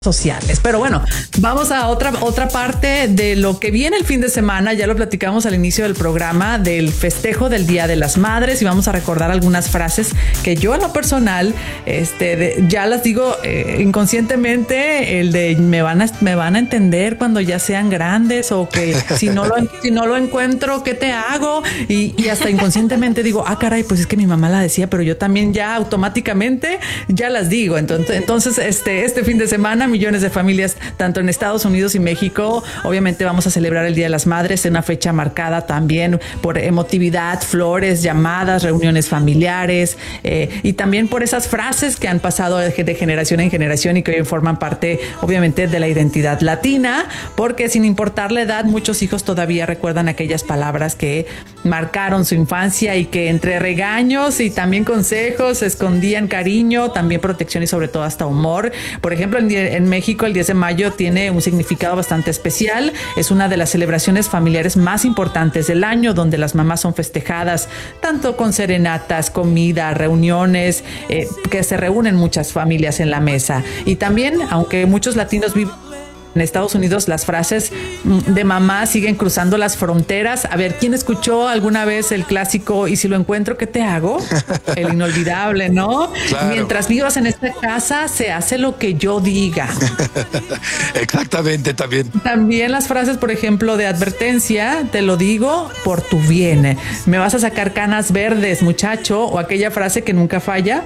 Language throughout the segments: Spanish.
sociales. Pero bueno, vamos a otra parte de lo que viene el fin de semana. Ya lo platicamos al inicio del programa del festejo del Día de las Madres y vamos a recordar algunas frases que yo en lo personal ya las digo inconscientemente, el de me van a entender cuando ya sean grandes, o que si no lo encuentro, ¿qué te hago? Y hasta inconscientemente digo, caray, pues es que mi mamá la decía, pero yo también ya automáticamente ya las digo. Entonces este fin de semana millones de familias, tanto en Estados Unidos y México, obviamente vamos a celebrar el Día de las Madres, en una fecha marcada también por emotividad, flores, llamadas, reuniones familiares, y también por esas frases que han pasado de generación en generación y que hoy forman parte, obviamente, de la identidad latina, porque sin importar la edad, muchos hijos todavía recuerdan aquellas palabras que marcaron su infancia y que entre regaños y también consejos escondían cariño, también protección y sobre todo hasta humor. Por ejemplo, en México el 10 de mayo tiene un significado bastante especial. Es una de las celebraciones familiares más importantes del año, donde las mamás son festejadas tanto con serenatas, comida, reuniones, que se reúnen muchas familias en la mesa. Y también, aunque muchos latinos viven en Estados Unidos, las frases de mamá siguen cruzando las fronteras. A ver, ¿quién escuchó alguna vez el clásico "y si lo encuentro, qué te hago"? El inolvidable, ¿no? Claro. Mientras vivas en esta casa, se hace lo que yo diga. Exactamente, también. También las frases, por ejemplo, de advertencia: te lo digo por tu bien. Me vas a sacar canas verdes, muchacho. O aquella frase que nunca falla: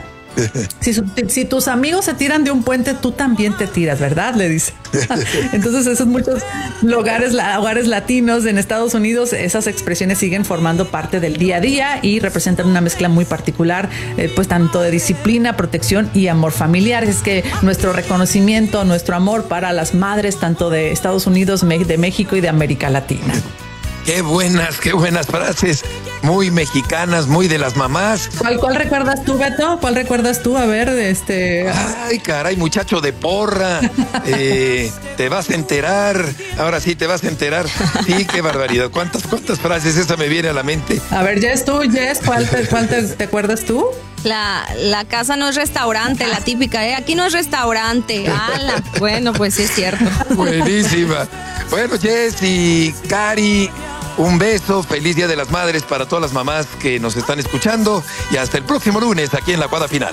si tus amigos se tiran de un puente, tú también te tiras, ¿verdad? Le dice. Entonces, esos muchos hogares latinos en Estados Unidos, esas expresiones siguen formando parte del día a día y representan una mezcla muy particular, pues tanto de disciplina, protección y amor familiar. Es que nuestro reconocimiento, nuestro amor para las madres, tanto de Estados Unidos, de México y de América Latina. Qué buenas frases, muy mexicanas, muy de las mamás. ¿Cuál recuerdas tú, Beto? ¿Cuál recuerdas tú? A ver, Ay, caray, muchacho de porra, te vas a enterar, ahora sí te vas a enterar. Sí, qué barbaridad, cuántas frases, esa me viene a la mente. A ver, Jess, ¿cuál te acuerdas tú? La casa no es restaurante, la típica, aquí no es restaurante. Bueno, pues sí es cierto. Buenísima. Bueno, Jess y Cari, un beso, feliz Día de las Madres para todas las mamás que nos están escuchando y hasta el próximo lunes aquí en La Cuadra Final.